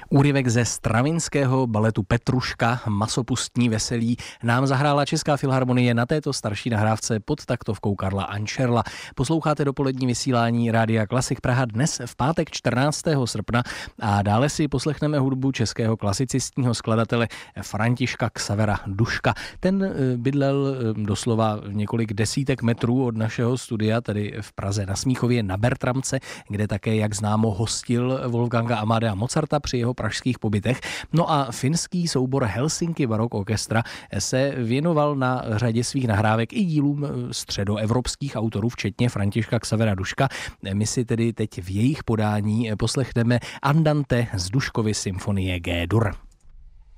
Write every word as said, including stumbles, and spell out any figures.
Úryvek ze stravinského baletu Petruška, masopustní veselí, nám zahrála Česká filharmonie na této starší nahrávce pod taktovkou Karla Ančerla. Posloucháte dopolední vysílání Rádia Klasik Praha dnes v pátek čtrnáctého srpna a dále si poslechneme hudbu českého klasicistního skladatele Františka Xavera Duška. Ten bydlel doslova několik desítek metrů od našeho studia, tedy v Praze na Smíchově na Bertramce, kde také, jak známo, hostil Wolfganga Amadea Mozarta při jeho pražských pobytech. No a finský soubor Helsinki Baroque Orchestra se věnoval na řadě svých nahrávek i dílům středoevropských autorů, včetně Františka Xavera Duška. My si tedy teď v jejich podání poslechneme Andante z Duškovy symfonie G-dur.